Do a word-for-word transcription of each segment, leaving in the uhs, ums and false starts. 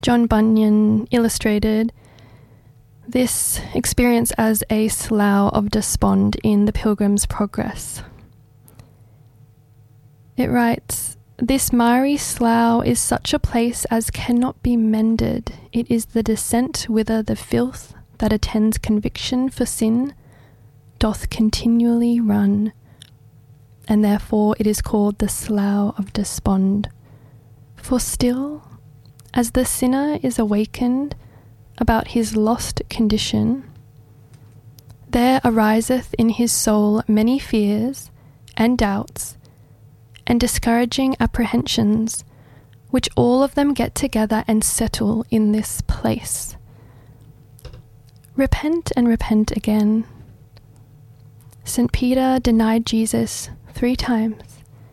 John Bunyan illustrated this experience as a slough of despond in The Pilgrim's Progress. It writes, "This miry slough is such a place as cannot be mended. It is the descent whither the filth that attends conviction for sin doth continually run, and therefore it is called the slough of despond. For still, as the sinner is awakened about his lost condition, there ariseth in his soul many fears and doubts and discouraging apprehensions, which all of them get together and settle in this place. Repent and repent again." Saint Peter denied Jesus three times.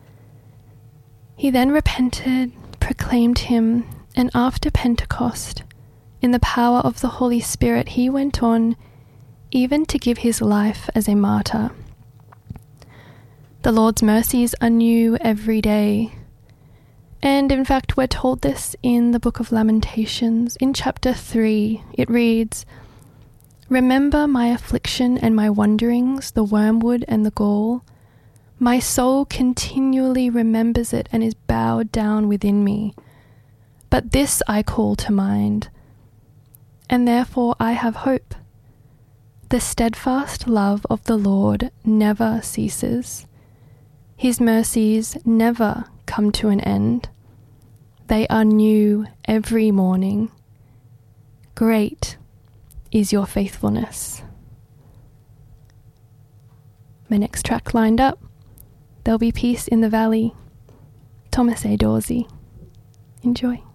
He then repented, proclaimed him, and after Pentecost, in the power of the Holy Spirit, he went on even to give his life as a martyr. The Lord's mercies are new every day. And in fact, we're told this in the Book of Lamentations. In chapter three, it reads, "Remember my affliction and my wanderings, the wormwood and the gall. My soul continually remembers it and is bowed down within me. But this I call to mind, and therefore I have hope. The steadfast love of the Lord never ceases. His mercies never come to an end. They are new every morning. Great is your faithfulness." My next track lined up, "There'll Be Peace in the Valley," Thomas A. Dorsey. Enjoy.